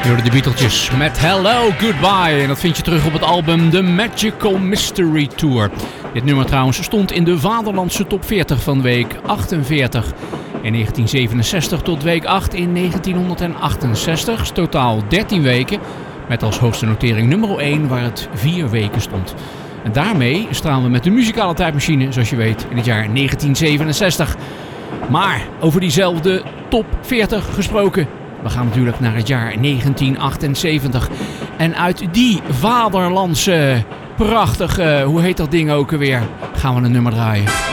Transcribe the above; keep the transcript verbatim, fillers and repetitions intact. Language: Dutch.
De Beatlesjes met Hello Goodbye. En dat vind je terug op het album The Magical Mystery Tour. Dit nummer trouwens stond in de Vaderlandse top veertig van week achtenveertig in negentien zevenenzestig tot week acht in negentienhonderdachtenzestig. Totaal dertien weken. Met als hoogste notering nummer één waar het vier weken stond. En daarmee stralen we met de muzikale tijdmachine, zoals je weet, in het jaar negentien zevenenzestig. Maar over diezelfde top veertig gesproken. We gaan natuurlijk naar het jaar negentien achtenzeventig. En uit die vaderlandse, prachtige, hoe heet dat ding ook alweer, gaan we een nummer draaien.